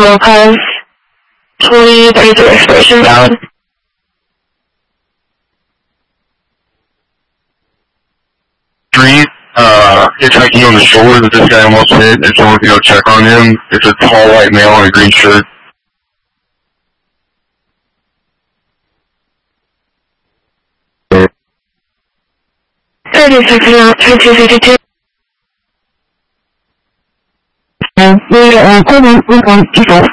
Lopez, 2032 expiration valid. 3, hitchhiking on the shoulder that this guy almost hit. If someone can go check on him. It's a tall white male in a green shirt. Out, 2252. Contact